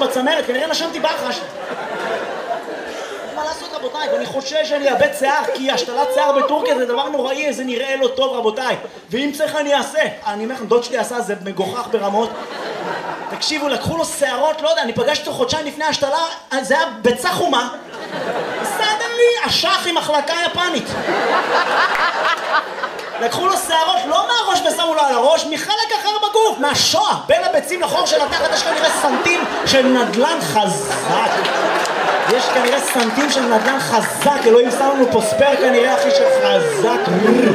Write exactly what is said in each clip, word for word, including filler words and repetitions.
בצמרת, כנראה נשמתי בחש. מה לעשות רבותיי? ואני חושש שאני אאבד שיער, כי השתלת שיער בטורקיה זה דבר נוראי, זה נראה לא טוב רבותיי. ואם צריך אני אעשה. אני אומר לכם, דוד שלי עשה, זה מגוחך ברמות. תקשיבו, לקחו לו שערות, לא יודע, אני פגשתי אותו חודשיים לפני השתלה, זה היה ביצה חומה. סדנלי, אשך עם מחלקה יפנית. לקחו לו שערות, לא מהראש ושמו לו על הראש, מחלק אחר בגוף, מהשואה. בין הביצים לחור של התחת יש כנראה סנטים של נדלן חזק. יש כנראה סנטים של נדלן חזק, אלוהים שם לנו פה ספר כנראה אחי של חזק.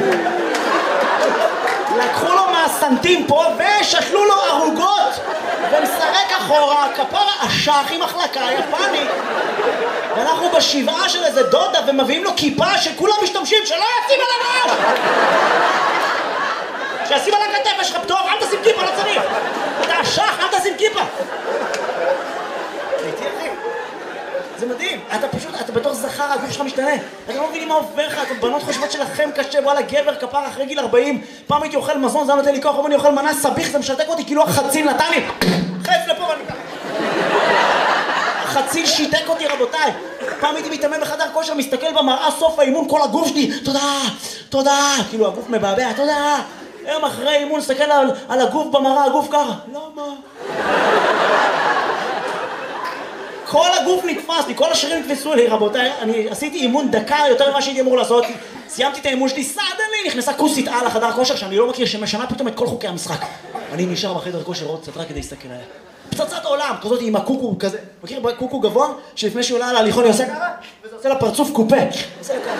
לקחו לו מהסנטים פה ושתלו לו ערוגות ומסרק אחורה, כפרה אשך עם מחלקה יפנית. ואנחנו בשבעה של איזה דודה ומביאים לו כיפה שכולם משתמשים, שלא ישים על הראש! שישים על הכתף, יש לך פטור, אל תשים כיפה, לא צריך! אתה אשך, אל תשים כיפה! הייתי אחי, זה מדהים, אתה פשוט, אתה בתור זכר, הגוף שלך משתנה, אתה לא מבינים מה עובר לך, אתם בנות חושבות שלכם קשה, וואלה גבר כפר אחרי גיל ארבעים, פעם הייתי אוכל מזון, זה נותן לי כוח, אני אוכל מנה סביך, זה משתק אותי כאילו החציל נתן לי, חץ לפה ואני ככה. החציל שיתק אותי רבותיי, פעם הייתי מתאמן בחדר כושר, מסתכל במראה סוף האימון, כל הגוף שלי, תודה, תודה, כאילו הגוף מבעבע, תודה. היום אחרי אימון, מסתכל על, על הגוף במראה, הגוף ככה, למה? כל הגוף נתפס לי, כל השרירים נתפסו לי, רבותיי, אני עשיתי אימון דקה יותר ממה שהייתי אמור לעשות, סיימתי את האימון שלי, סדנלי, נכנסה כוסית על החדר כושר שאני לא מכיר, שמשנה פתאום את כל חוקי המשחק. אני נשאר בחדר כושר עוד קצת רק כדי להסתכל עליה. פצצת עולם, כזאת עם הקוקו כזה, מכיר קוקו גבוה, שלפני שהוא עולה על ההליכון היא עושה ככה, וזה עושה לה פרצוף קופה. עושה לה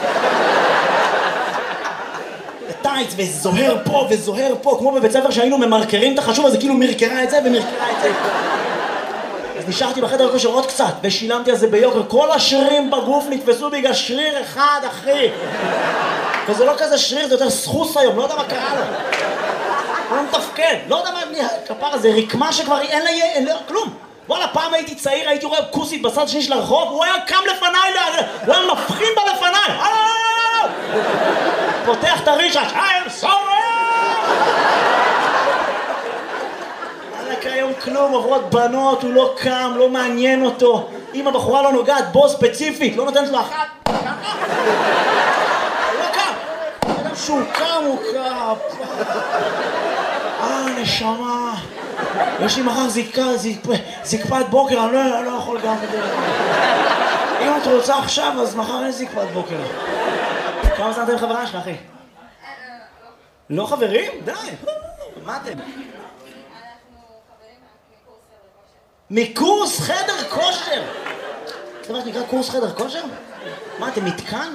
ככה. טייץ וזוהר פה וזוהר פה, כמו בבית ספר שהיינו ממרקרים את החשוב, אז זה כאילו מרקרה את זה ומרקרה את זה. אז נשארתי בחדר כושר עוד קצת, ושילמתי על זה ביוקר. כל השרירים בגוף נתפסו בגלל שריר אחד, אחי. וזה לא כזה שריר, זה יותר סחוס היום, לא יודע מה קרה לו. הוא לא מתפקד, לא יודע מה, כפרה, זה רקמה שכבר אין לה, אין לה, כלום. וואלה, פעם הייתי צעיר, הייתי רואה כוסית בצד השני של הרחוב, הוא היה קם לפניי, הוא היה מפחין בה לפניי. פותח את הרישש, I'm sorry! היום כלום, עוברות בנות, הוא לא קם, לא מעניין אותו. אם הבחורה לא נוגעת בו ספציפית, לא נותנת לו אחת, ככה? הוא לא קם. אדם שהוא קם, הוא קם. אה, נשמה. יש לי מחר זקפת בוקר, אני לא יכול גם כדי. אם את רוצה עכשיו, אז מחר אין זקפת בוקר. כמה זמן אתם חברה שלך, אחי? לא חברים? די. מה אתם? מקורס חדר כושר. זה דבר שנקרא קורס חדר כושר? מה, אתם מתקן?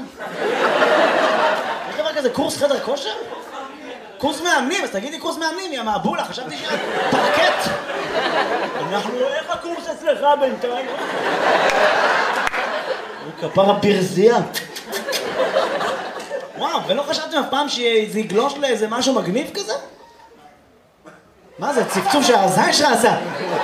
יש דבר כזה קורס חדר כושר? קורס מאמנים, אז תגידי קורס מאמנים, יא מהבולה, חשבתי שאת פרקט. אנחנו, איך הקורס אצלך בינתיים? הוא כפרה ברזייה. וואו, ולא חשבתם אף פעם שזה יגלוש לאיזה משהו מגניב כזה? מה זה, צפצוף שהזין שלך עשה?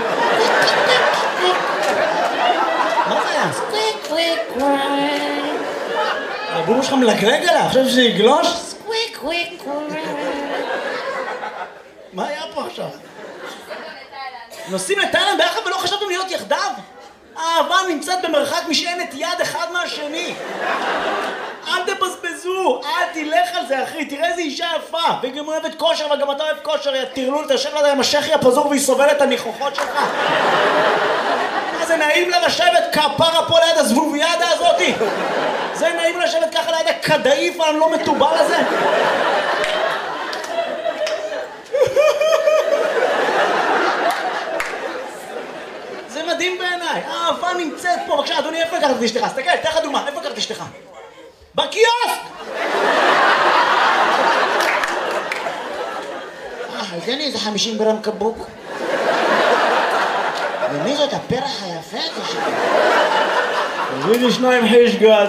מה זה היה? סקוויק קוויק קוויק. הבומו שלך מלגלג עליה, עכשיו שזה יגלוש? סקוויק קוויק קוויק. מה היה פה עכשיו? נוסעים לתאילנד ביחד ולא חשבתם להיות יחדיו? האהבה נמצאת במרחק משענת יד אחד מהשני. אל תבזבזו, אל תלך על זה אחי, תראה איזה אישה יפה, והיא גם אוהבת כושר וגם אתה אוהב כושר, יא תרלול, תשב לה עם השכי הפזור והיא סובלת את הניחוחות שלך. מה זה נעים לה לשבת כפרה פה ליד הזבוביאדה הזאתי? זה נעים לשבת ככה ליד הכדאיף הלא מטובל הזה? זה מדהים בעיניי, האהבה נמצאת פה. בבקשה אדוני, איפה לקחת את אשתך? תסתכל, תן לך דוגמה, איפה לקחת את אשתך? בקיוסק! אה, תן לי איזה חמישים גרם קבוק. ומי זאת הפרח היפה הזה שלי? תביא לי שניים חיש גד.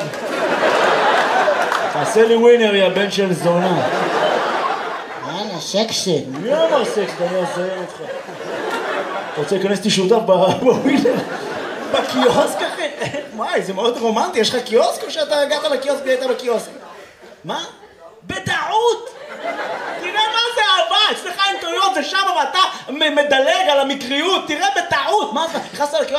תעשה לי ווינר, יא בן של זונה. יאללה, סקסי. מי אמר סקס? אני אעזר אותך. אתה רוצה להיכנס אותי שותף בווינר? בקיוסק אחי? וואי, זה מאוד רומנטי, יש לך קיוסק או שאתה הגעת לקיוסק והיית בקיוסק? מה? בטעות! תראה מה זה אהבה, אצלך אין טעויות, זה שם ואתה מדלג על המקריות, תראה בטעות! מה זה? נכנסת לקיוסק?